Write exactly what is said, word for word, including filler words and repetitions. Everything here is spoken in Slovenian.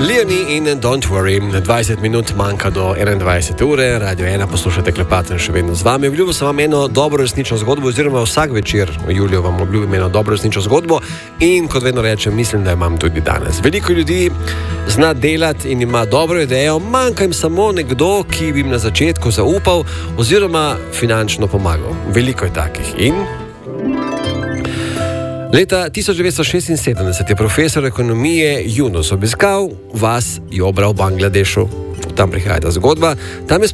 Leonie in Don't Worry, dvajset minut manjka do enaindvajsete ure, Radio ena, poslušate Klepaten še vedno z vami. Obljubil sem vam eno dobro resnično zgodbo, oziroma vsak večer v juliju vam obljubim eno dobro resnično zgodbo in kot vedno rečem, mislim, da imam tudi danes. Veliko ljudi zna delati in ima dobro idejo, manjka jim samo nekdo, ki bi jim na začetku zaupal oziroma finančno pomagal. Veliko je takih in... Leta tisoč devetsto šestinsedemdeset je profesor ekonomije Yunus obiskal vas Jobra v Bangladešu. Tam prihaja ta zgodba. Tam je